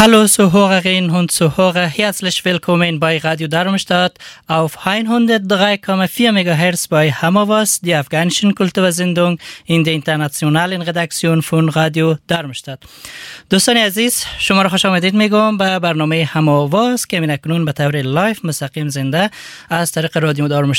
Hallo Zuhörerinnen und Zuhörer, herzlich willkommen bei Radio Darmstadt auf 103,4 MHz bei Hamavas, die afghanischen Kultursendung in der internationalen Redaktion von Radio Darmstadt. دوستان عزیز، شما را خوش آمدید میگم به برنامه هماواز که اکنون به طور لایف مستقیم زنده از طریق رادیو دارمشتات